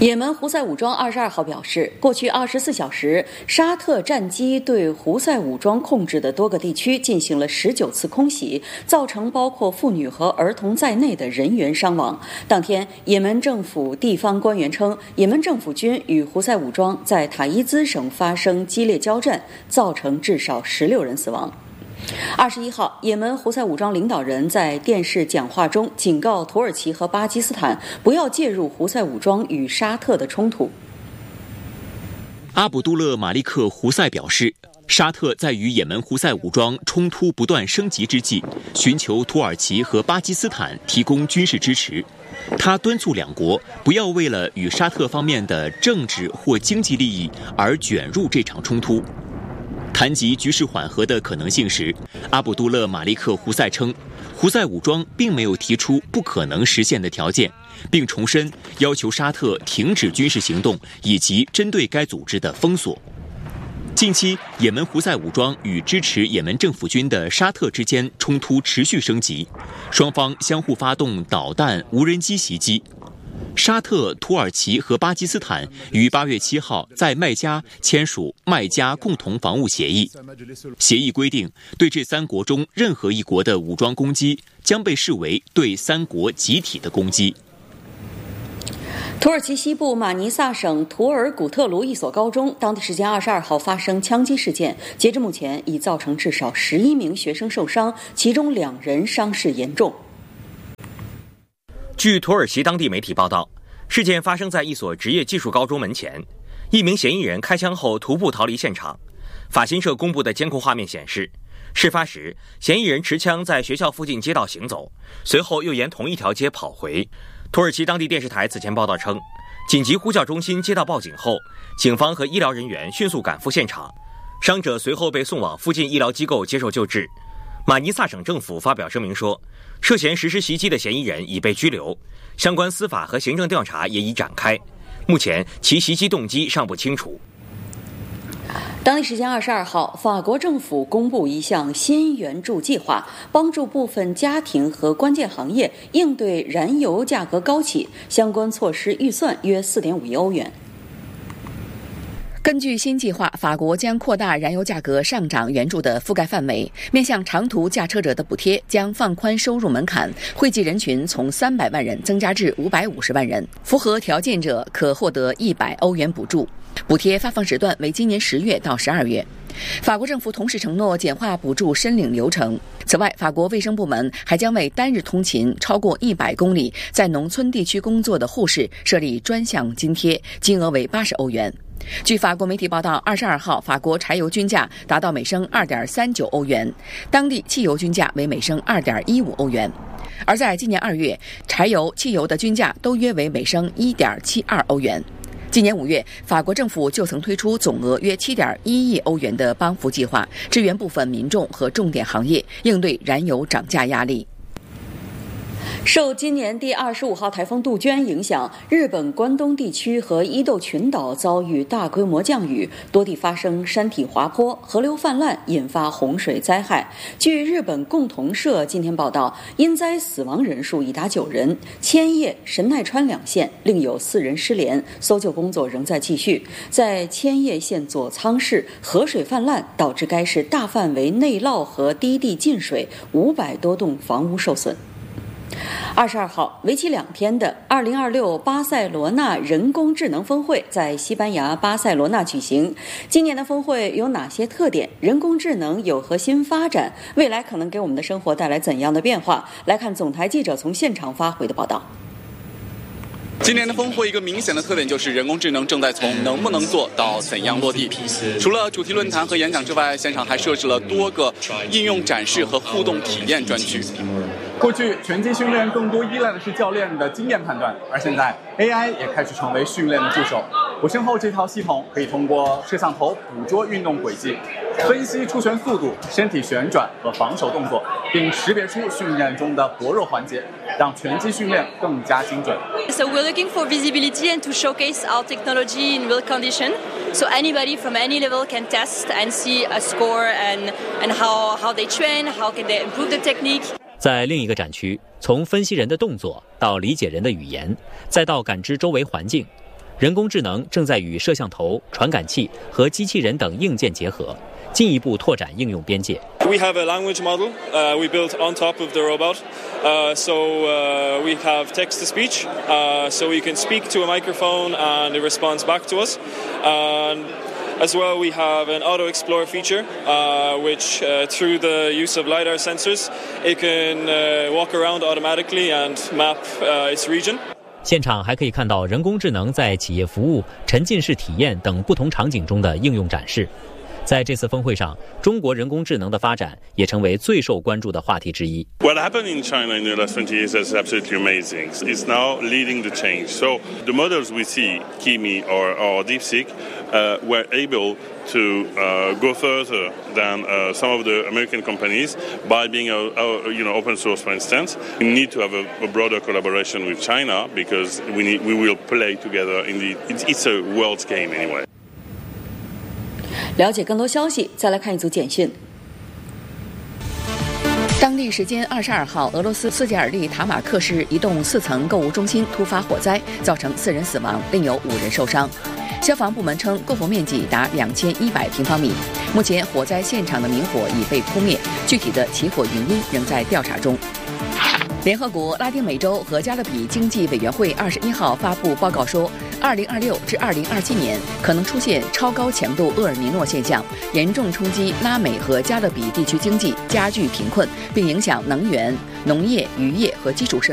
也门胡塞武装22号表示，过去24小时，沙特战机对胡塞武装控制的多个地区进行了19次空袭，造成包括妇女和儿童在内的人员伤亡。当天，也门政府地方官员称，也门政府军与胡塞武装在塔伊兹省发生激烈交战，造成至少16人死亡。21号，也门胡塞武装领导人在电视讲话中警告土耳其和巴基斯坦不要介入胡塞武装与沙特的冲突。 阿卜杜勒·马利克·胡塞表示，沙特在与也门胡塞武装冲突不断升级之际，寻求土耳其和巴基斯坦提供军事支持。他敦促两国不要为了与沙特方面的政治或经济利益而卷入这场冲突。谈及局势缓和的可能性时，阿卜杜勒·马利克·胡塞称，胡塞武装并没有提出不可能实现的条件，并重申要求沙特停止军事行动以及针对该组织的封锁。近期，也门胡塞武装与支持也门政府军的沙特之间冲突持续升级，双方相互发动导弹、无人机袭击。沙特、土耳其和巴基斯坦于8月7号在麦加签署麦加共同防务协议。协议规定，对这三国中任何一国的武装攻击将被视为对三国集体的攻击。 土耳其西部马尼萨省图尔古特卢一所高中，当地时间22号发生枪击事件，截至目前已造成至少11名学生受伤，其中2人伤势严重。 据土耳其当地媒体报道，事件发生在一所职业技术高中门前，一名嫌疑人开枪后徒步逃离现场。法新社公布的监控画面显示，事发时嫌疑人持枪在学校附近街道行走，随后又沿同一条街跑回。土耳其当地电视台此前报道称，紧急呼叫中心接到报警后，警方和医疗人员迅速赶赴现场，伤者随后被送往附近医疗机构接受救治。马尼萨省政府发表声明说，涉嫌实施袭击的嫌疑人已被拘留，相关司法和行政调查也已展开，目前其袭击动机尚不清楚。 当地时间22号，法国政府公布一项新援助计划，帮助部分家庭和关键行业应对燃油价格高企，相关措施预算约4.5亿欧元。根据新计划，法国将扩大燃油价格上涨援助的覆盖范围，面向长途驾车者的补贴将放宽收入门槛，惠及人群从300万人增加至550万人，符合条件者可获得100欧元补助。补贴发放时段为今年10月到12月。法国政府同时承诺简化补助申领流程。此外，法国卫生部门还将为单日通勤超过100公里在农村地区工作的护士设立专项津贴，金额为80欧元。据法国媒体报道，22号法国柴油均价达到每升2.39欧元，当地汽油均价为每升2.15欧元。而在今年2月，柴油、汽油的均价都约为每升1.72欧元。今年5月，法国政府就曾推出总额约7.1亿欧元的帮扶计划，支援部分民众和重点行业，应对燃油涨价压力。受今年第25号台风杜鹃影响，日本关东地区和伊豆群岛遭遇大规模降雨，多地发生山体滑坡、河流泛滥，引发洪水灾害。据日本共同社今天报道，因灾死亡人数已达9人，千叶、神奈川2县另有4人失联，搜救工作仍在继续。在千叶县佐仓市，河水泛滥导致该市大范围内涝和低地进水，500多栋房屋受损。22号，为期2天的2026巴塞罗那人工智能峰会在西班牙巴塞罗那举行。今年的峰会有哪些特点？人工智能有何新发展？未来可能给我们的生活带来怎样的变化？来看总台记者从现场发回的报道。 今年的峰会一个明显的特点就是人工智能正在从能不能做到怎样落地。除了主题论坛和演讲之外，现场还设置了多个应用展示和互动体验专区。过去拳击训练更多依赖的是教练的经验判断，而现在 AI 也开始成为训练的助手。我身后这套系统可以通过摄像头捕捉运动轨迹，分析出拳速度、身体旋转和防守动作，并识别出训练中的薄弱环节，让拳击训练更加精准。 So we're looking for visibility and to showcase our technology in real condition. So anybody from any level can test and see a score and how they train, how can they improve the technique. 在另一个展区，从分析人的动作到理解人的语言，再到感知周围环境， 人工智能正在与摄像头、传感器和机器人等硬件结合，进一步拓展应用边界。 We have a language model we built on top of the robot. We have text-to-speech, so we can speak to a microphone and it responds back to us. As well, we have an auto explore feature, which through the use of LiDAR sensors, it can walk around automatically and map its region. 现场还可以看到人工智能在企业服务、沉浸式体验等不同场景中的应用展示。在这次峰会上，中国人工智能的发展也成为最受关注的话题之一。 What happened in China in the last 20 years is absolutely amazing. It's now leading the change. So the models we see, Kimi or DeepSeek, were able to go further than some of the American companies by being open source, for instance. We need to have a broader collaboration with China because we will play together. It's a world's game anyway. 了解更多消息，再来看一组简讯。 当地时间22号，俄罗斯斯捷尔利塔马克市一栋4层购物中心突发火灾，造成4人死亡，另有5人受伤。消防部门称，购火面积达2100平方米。目前，火灾现场的明火已被扑灭，具体的起火原因仍在调查中。联合国拉丁美洲和加勒比经济委员会21号发布报告说，2026至2027年可能出现超高强度厄尔尼诺现象，严重冲击拉美和加勒比地区经济，加剧贫困，并影响能源、农业、渔业和基础设施。